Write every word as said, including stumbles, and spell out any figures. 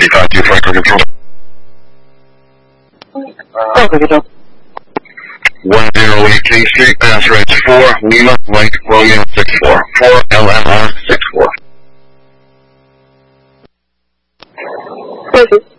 thirty-five two Franklin Control. Uh, Control. one oh eight King Street, pass range four, Lima, Mike, Romeo six four. four L M R six four. Perfect.